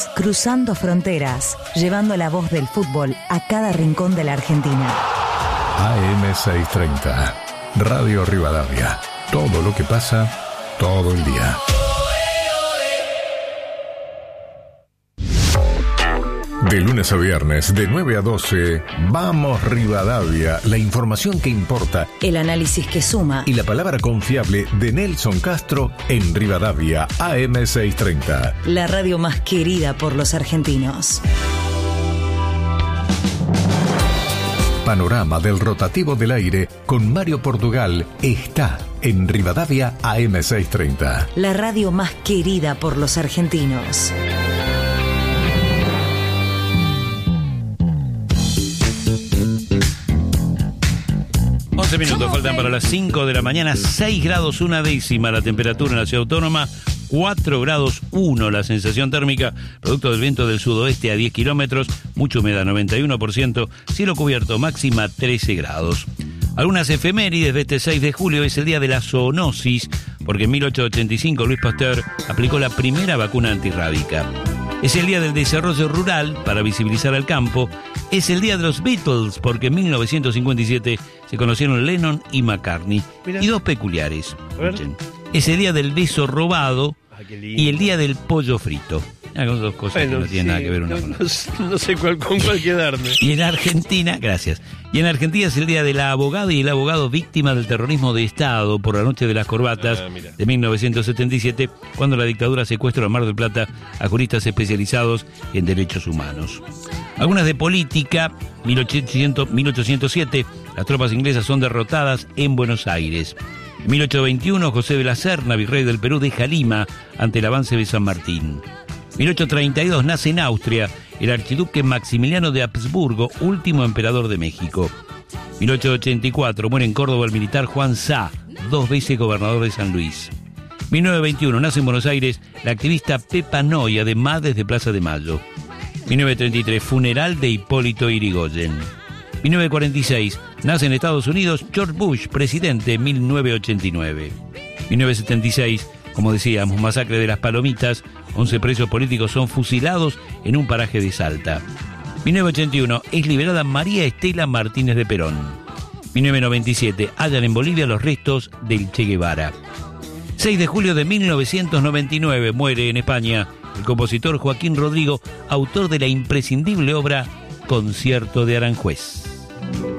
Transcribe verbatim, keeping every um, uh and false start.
Cruzando fronteras, llevando la voz del fútbol a cada rincón de la Argentina. A M seiscientos treinta, Radio Rivadavia. Todo lo que pasa, todo el día. De lunes a viernes, de nueve a doce, Vamos Rivadavia, la información que importa, El análisis que suma y la palabra confiable de Nelson Castro en Rivadavia, A M seiscientos treinta. La radio más querida por los argentinos. Panorama del rotativo del aire con Mario Portugal está en Rivadavia, A M seiscientos treinta. La radio más querida por los argentinos. once minutos faltan para las cinco de la mañana, seis grados una décima la temperatura en la ciudad autónoma, cuatro grados uno la sensación térmica, producto del viento del sudoeste a diez kilómetros, mucha humedad noventa y uno por ciento, cielo cubierto, máxima trece grados. Algunas efemérides de este seis de julio: es el día de la zoonosis, porque en mil ochocientos ochenta y cinco Louis Pasteur aplicó la primera vacuna antirrábica. Es el día del desarrollo rural, para visibilizar al campo. Es el día de los Beatles, porque en mil novecientos cincuenta y siete se conocieron Lennon y McCartney. Mirá. Y dos peculiares. Es el día del beso robado. Ah, y el día del pollo frito. Ah, son dos cosas bueno, que no tienen sí, nada que ver una no, con otra. No, no sé cuál, con cuál quedarme. Y en Argentina, gracias. Y en Argentina es el día de la abogada y el abogado víctima del terrorismo de Estado por la noche de las corbatas ah, de mil novecientos setenta y siete, cuando la dictadura secuestró en Mar del Plata a juristas especializados en derechos humanos. Algunas de política: mil ochocientos siete, las tropas inglesas son derrotadas en Buenos Aires. En mil ochocientos veintiuno, José de la Serna, virrey del Perú, deja Lima ante el avance de San Martín. mil ochocientos treinta y dos nace en Austria el archiduque Maximiliano de Habsburgo, último emperador de México. mil ochocientos ochenta y cuatro muere en Córdoba el militar Juan Sá, dos veces gobernador de San Luis. mil novecientos veintiuno nace en Buenos Aires la activista Pepa Noia, de Madres de Plaza de Mayo. mil novecientos treinta y tres funeral de Hipólito Yrigoyen. mil novecientos cuarenta y seis nace en Estados Unidos George Bush, presidente, mil novecientos ochenta y nueve. mil novecientos setenta y seis, como decíamos, masacre de las Palomitas, once presos políticos son fusilados en un paraje de Salta. mil novecientos ochenta y uno es liberada María Estela Martínez de Perón. mil novecientos noventa y siete hallan en Bolivia los restos del Che Guevara. seis de julio de mil novecientos noventa y nueve muere en España el compositor Joaquín Rodrigo, autor de la imprescindible obra Concierto de Aranjuez.